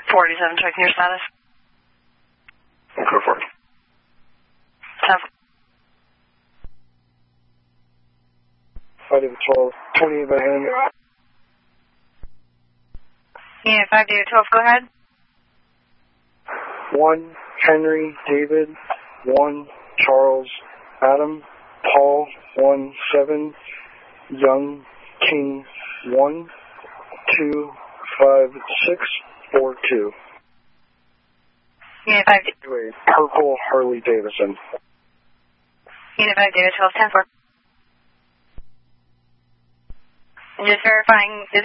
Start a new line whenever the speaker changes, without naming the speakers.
47, checking your status.
Go for it.
10.
5 David 12, 28 by hand.
Yeah, 5 David 12, go ahead.
1 Henry David, 1 Charles Adam, Paul 1 7, Young King 1 2 5 6 4 2.
Unit 5
Anyway, Purple Harley Davidson.
Unit 5 David 12, 10-4. Just verifying.